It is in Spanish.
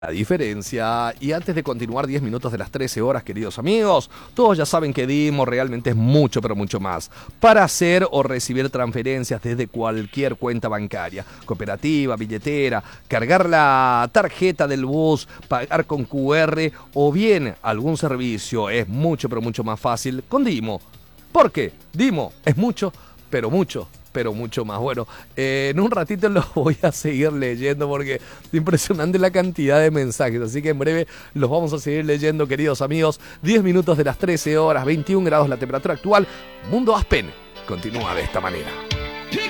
La diferencia. Y antes de continuar 10 minutos de las 13 horas, queridos amigos, todos ya saben que Dimo realmente es mucho, pero mucho más. Para hacer o recibir transferencias desde cualquier cuenta bancaria, cooperativa, billetera, cargar la tarjeta del bus, pagar con QR o bien algún servicio, es mucho, pero mucho más fácil con Dimo. ¿Por qué? Dimo es mucho, pero mucho más. Bueno, en un ratito los voy a seguir leyendo porque es impresionante la cantidad de mensajes. Así que en breve los vamos a seguir leyendo, queridos amigos. 10 minutos de las 13 horas, 21 grados la temperatura actual. Mundo Aspen continúa de esta manera.